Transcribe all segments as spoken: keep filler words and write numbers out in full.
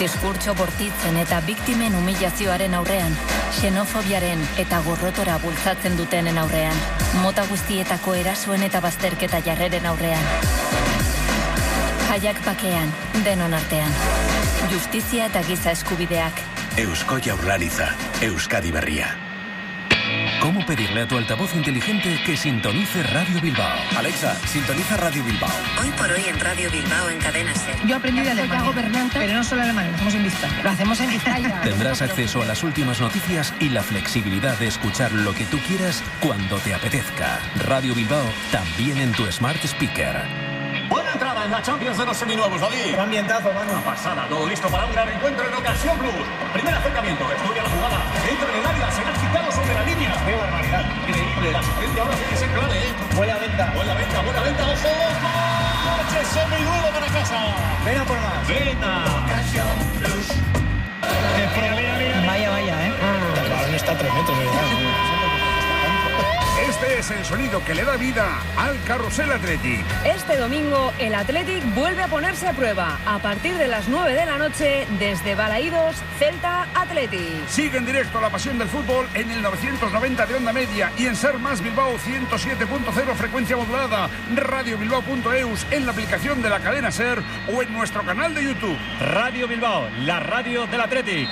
Diskurtso bortitzen eta biktimen humilazioaren aurrean, xenofobiaren eta gorrotora bultzatzen dutenen aurrean, mota guztietako erasoen eta bazterketa jarreren aurrean. Jaiak bakean, denon artean. Justizia eta giza eskubideak. Eusko Jaurlaritza, Euskadi Berria. ¿Cómo pedirle a tu altavoz inteligente que sintonice Radio Bilbao? Alexa, sintoniza Radio Bilbao. Hoy por hoy en Radio Bilbao en Cadena Ser. Yo aprendí de alemán, gobernante, pero no solo alemán, lo hacemos en Vizcaya. Lo hacemos en Vizcaya. Tendrás acceso a las últimas noticias y la flexibilidad de escuchar lo que tú quieras cuando te apetezca. Radio Bilbao, también en tu Smart Speaker. Buena entrada en la Champions de los seminuevos, David. ¡Qué ambientazo, mano! Una pasada, todo listo para un gran encuentro en Ocasión Plus. Primer acercamiento, estudia la jugada. Entra en el área, será quitado sobre la línea. ¡Qué barbaridad! Increíble, la asistencia ahora sí que es clave, ¿eh? Buena venta. Buena venta, buena venta, ojo. ¡Coche seminuevo para casa! Ven a por más. ¡Venta! Ocasión Plus. Mira, mira, mira. Vaya, vaya, ¿eh? El balón está a tres metros, ¿verdad? Este es el sonido que le da vida al Carrusel Athletic. Este domingo el Athletic vuelve a ponerse a prueba. A partir de las nueve de la noche, desde Balaídos, Celta Athletic. Sigue en directo la pasión del fútbol en el novecientos noventa de onda media y en Ser Más Bilbao ciento siete punto cero frecuencia modulada, radio bilbao punto eus, en la aplicación de la cadena Ser o en nuestro canal de YouTube. Radio Bilbao, la radio del Athletic.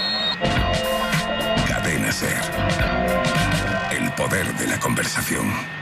Cadena Ser. El poder de la conversación.